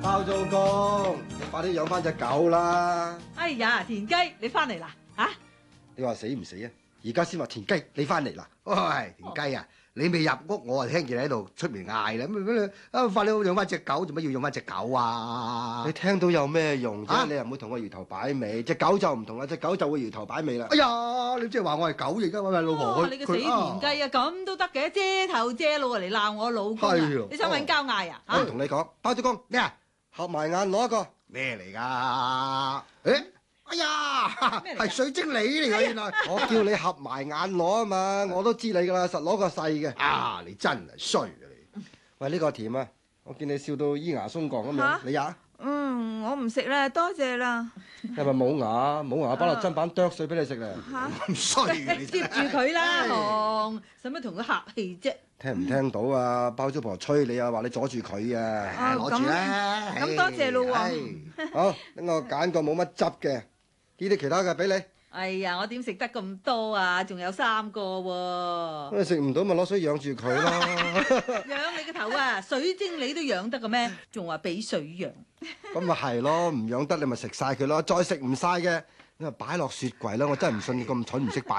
包租公，你快啲養翻隻狗啦！ 哎呀，田雞，你翻嚟啦嚇？ 你話死唔死啊？而家先話田雞，你翻嚟啦！喂，田雞啊，你未入屋，我啊聽見你喺度出面嗌啦。咁啊，快啲養翻隻狗，做乜要養翻隻狗啊？你聽到有咩用啫？你又唔好同我搖頭擺尾。隻狗就唔同啦，隻狗就會搖頭擺尾啦。哎呀，你即係話我係狗而家揾老婆你個死田雞啊，咁都得嘅，遮頭遮腦嚟鬧我老公啊！你想揾交嗌啊？ 我同你講，包租公咩啊？合埋眼攞一個咩嚟㗎？誒！哎呀，係水晶梨嚟㗎，原來我叫你合埋眼攞啊嘛，我都知你㗎啦，實攞個細嘅。啊，你真係衰啊你！喂，呢個甜啊，我見你笑到咿牙鬆槓咁樣，你呀？ 我唔食啦，多謝啦。 係咪冇牙？冇牙包落砧板剁碎俾你食啊！咁衰嘅你接住佢啦，紅，使乜同佢客氣啫？ 聽唔聽到啊？包租婆催你啊，話你阻住佢啊！攞住啦！ 咁多謝咯喎。 好，等我揀個冇乜汁嘅，呢啲其他嘅俾你。 哎呀，我點食得咁多啊？仲有3個喎。 你食唔到咪攞水養住佢咯。 養你個頭啊！水晶你都養得嘅咩？仲話俾水養。 咁咪係咯，唔養得你咪食晒佢咯，再食唔晒嘅你咪擺落雪櫃啦。我真係唔信你咁蠢唔識擺。